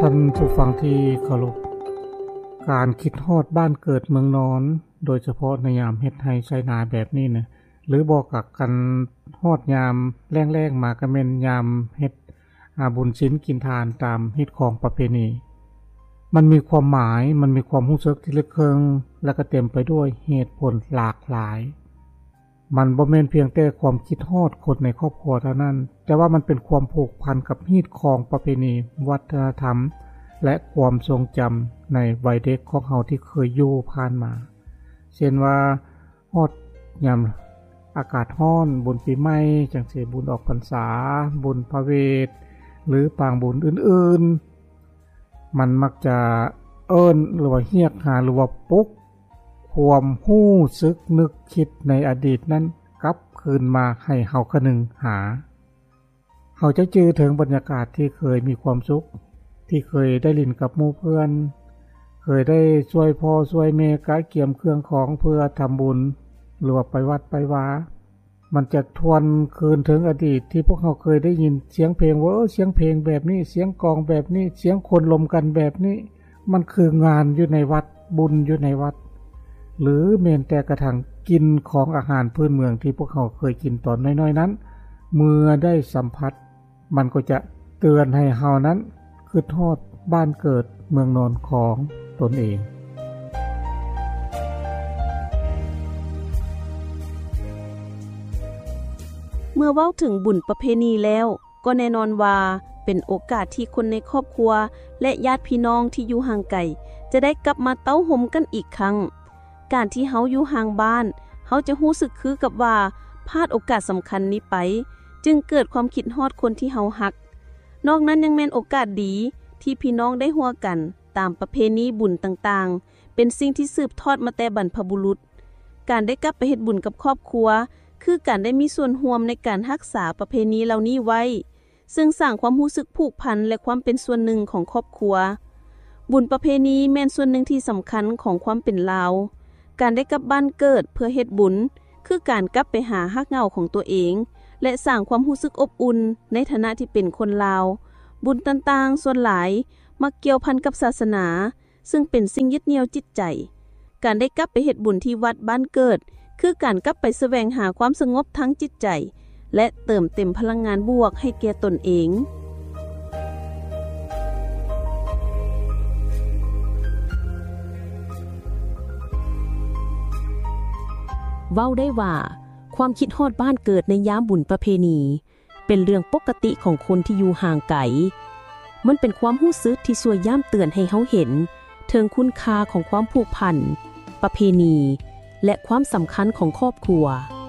ท่านผู้ฟังที่เคารพการคิดฮอดบ้านเกิดเมืองนอนโดยเฉพาะในยามเฮ็ดไร่ไร่นาแบบนี้นะหรือบอกกับกันฮอดยามแล้งๆมาก็แม่นยามเฮ็ดบุญศีลกินทานตามฮิตของประเพณีมันมีความหมายมันมีความรู้สึกที่ลึกซึ้งและก็เต็มไปด้วยเหตุผลหลากหลายมันบ่แม่นเพียงแต่ความคิดฮอดคนในครอบครัวเท่านั้นแต่ว่ามันเป็นความผูกพันกับฮีตของประเพณีวัฒนธรรมและความทรงจำในวัยเด็กของเฮาที่เคยอยู่ผ่านมาเช่นว่าฮอดยามอากาศร้อนบุญปีใหม่จังซี่บุญออกพรรษาบุญพระเวทหรือปางบุญอื่นๆมันมักจะเอิ้นหรือว่าเรียกหาหรือว่าปลุกความรู้สึกนึกคิดในอดีตนั้นกลับคืนมาให้เฮาคนึงหาเฮาจะจื้อถึงบรรยากาศที่เคยมีความสุขที่เคยได้ลิ้นกับหมู่เพื่อนเคยได้ช่วยพ่อช่วยแม่กะเกี่ยมเครื่องของเพื่อทำบุญหรือว่าไปวัดไปวามันจะทวนคืนถึงอดีตที่พวกเราเคยได้ยินเสียงเพลงว่าเสียงเพลงแบบนี้เสียงกลองแบบนี้เสียงคนลมกันแบบนี้มันคืองานอยู่ในวัดบุญอยู่ในวัดหรือแม้แต่กระทั่งกินของอาหารพื้นเมืองที่พวกเราเคยกินตอนน้อยๆนั้นเมื่อได้สัมผัสมันก็จะเตือนให้เฮานั้นคิดฮอดบ้านเกิดเมืองนอนของตนเองเมื่อเว้าถึงบุญประเพณีแล้วก็แน่นอนว่าเป็นโอกาสที่คนในครอบครัวและญาติพี่น้องที่อยู่ห่างไกลจะได้กลับมาเต้าหมกันอีกครั้งการที่เฮาอยู่ห่างบ้านเฮาจะรู้สึกคือกับว่าพลาดโอกาสสำคัญนี้ไปจึงเกิดความคิดฮอดคนที่เฮาฮักนอกนั้นยังแม่นโอกาสดีที่พี่น้องได้ร่วมกันตามประเพณีบุญต่างๆเป็นสิ่งที่สืบทอดมาแต่บรรพบุรุษการได้กลับไปเฮ็ดบุญกับครอบครัวคือการได้มีส่วนร่วมในการรักษาประเพณีเหล่านี้ไว้ซึ่งสร้างความรู้สึกผูกพันและความเป็นส่วนหนึ่งของครอบครัวบุญประเพณีแม่นส่วนหนึ่งที่สำคัญของความเป็นลาวการได้กลับบ้านเกิดเพื่อเฮ็ดบุญคือการกลับไปหาฮักเหงาของตัวเองและสร้างความรู้สึกอบอุ่นในฐานะที่เป็นคนลาวบุญต่างๆส่วนหลายมักเกี่ยวพันกับศาสนาซึ่งเป็นสิ่งยึดเหนี่ยวจิตใจการได้กลับไปเฮ็ดบุญที่วัดบ้านเกิดคือการกลับไปแสวงหาความสงบทั้งจิตใจและเติมเต็มพลังงานบวกให้แก่ตนเองเว้าได้ว่าความคิดฮอดบ้านเกิดในยามบุญประเพณีเป็นเรื่องปกติของคนที่อยู่ห่างไกลมันเป็นความรู้สึกที่ช่วยย้ำเตือนให้เฮาเห็นถึงคุณค่าของความผูกพันประเพณีและความสำคัญของครอบครัว